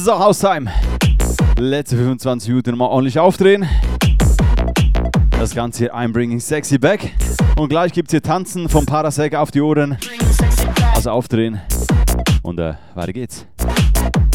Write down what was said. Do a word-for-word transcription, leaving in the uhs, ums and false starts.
So, Haustime. Letzte fünfundzwanzig Minuten mal ordentlich aufdrehen. Das Ganze hier I'm Bringing Sexy Back. Und gleich gibt es hier Tanzen vom Parasec auf die Ohren. Also aufdrehen. Und äh, weiter geht's.